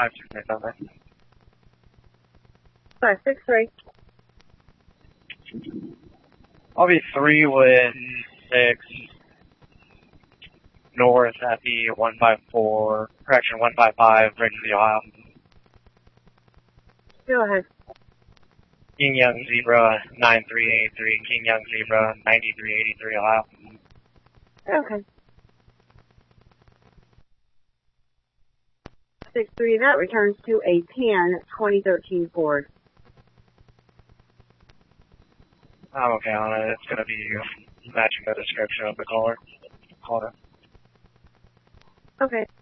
563. 563. I'll be 3 with 6 north at the 155, bridge of the Ohio. Go ahead. King Young Zebra 9383, King Young Zebra 9383, Ohio. Okay. 63, that returns to a 2013 Ford. I'm okay on it. It's going to be matching the description of the caller. Okay.